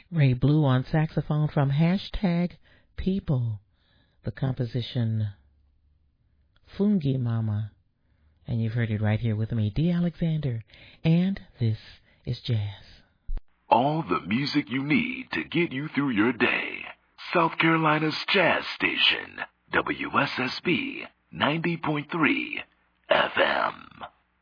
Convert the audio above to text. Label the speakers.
Speaker 1: Ray Blue on saxophone from Hashtag People. The composition Fungi Mama. And you've heard it right here with me, D. Alexander. And this is jazz.
Speaker 2: All the music you need to get you through your day. South Carolina's jazz station, WSSB 90.3 FM.